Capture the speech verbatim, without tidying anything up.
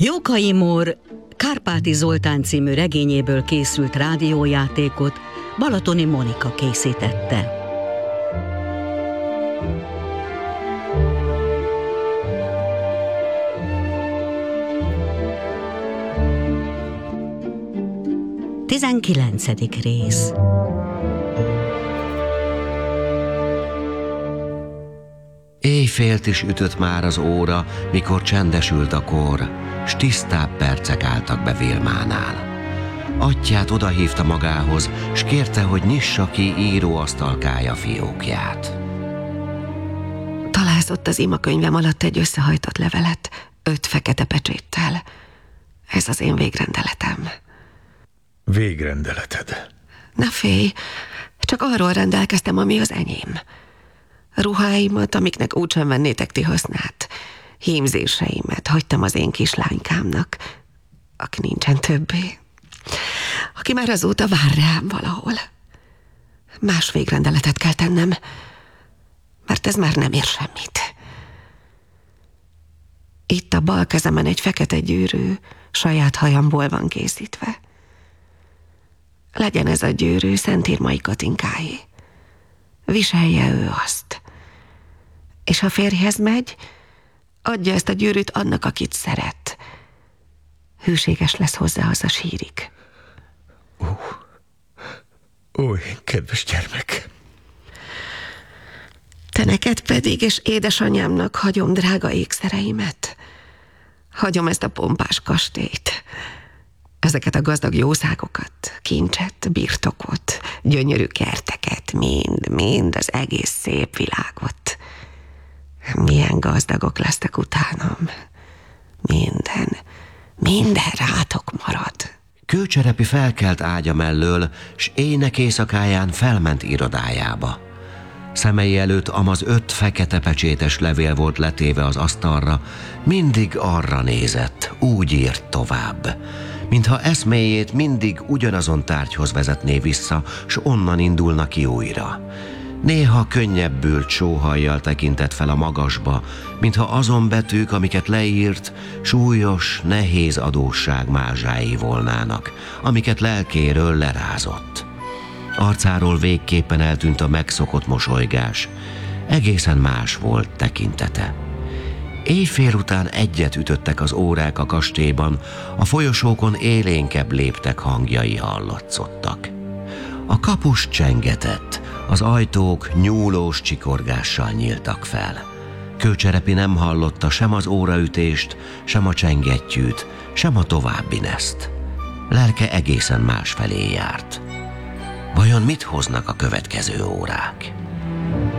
Jókai Mór Kárpáti Zoltán című regényéből készült rádiójátékot Balatoni Monika készítette. Tizenkilencedik rész. Éjfélt is ütött már az óra, mikor csendesült a kor, s tisztább percek álltak be Vilmánál. Atyját odahívta magához, s kérte, hogy nyissa ki íróasztalkája fiókját. Talázott az imakönyvem alatt egy összehajtott levelet, öt fekete pecséttel. Ez az én végrendeletem. Végrendeleted? Ne félj, csak arról rendelkeztem, ami az enyém. Ruháimat, amiknek úgysem vennétek ti hasznát. Hímzéseimet hagytam az én kislánykámnak, aki nincsen többé, aki már azóta vár rám valahol. Más végrendeletet kell tennem, mert ez már nem ér semmit. Itt a bal kezemen egy fekete gyűrű, saját hajamból van készítve. Legyen ez a gyűrű Szentírmai Katinkáé. Viselje ő azt. És ha férjhez megy, adja ezt a gyűrűt annak, akit szeret. Hűséges lesz hozzá, az a sírig. Ó, ó, én kedves gyermek. Te neked pedig, és édesanyámnak hagyom drága ékszereimet. Hagyom ezt a pompás kastélyt. Ezeket a gazdag jószágokat, kincset, birtokot, gyönyörű kerteket, mind, mind az egész szép világot. Milyen gazdagok lesztek utánam. Minden, minden rátok marad. Kőcserepi felkelt ágya mellől, s éjnek éjszakáján felment irodájába. Szemei előtt amaz öt fekete pecsétes levél volt letéve az asztalra, mindig arra nézett, úgy írt tovább, mintha eszméjét mindig ugyanazon tárgyhoz vezetné vissza, s onnan indulna ki újra. Néha könnyebbült sóhajjal tekintett fel a magasba, mintha azon betűk, amiket leírt, súlyos, nehéz adósság mázsái volnának, amiket lelkéről lerázott. Arcáról végképpen eltűnt a megszokott mosolygás. Egészen más volt tekintete. Éjfél után egyet ütöttek az órák a kastélyban, a folyosókon élénkebb léptek hangjai hallatszottak. A kapus csengetett, az ajtók nyúlós csikorgással nyíltak fel. Kőcserepi nem hallotta sem az óraütést, sem a csengettyűt, sem a további neszt. Lelke egészen más felé járt. Vajon mit hoznak a következő órák?